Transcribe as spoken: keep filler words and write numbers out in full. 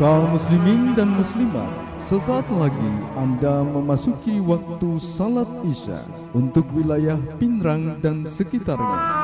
Kaum muslimin dan muslimat, sesaat lagi Anda memasuki waktu salat Isya untuk wilayah Pinrang dan sekitarnya.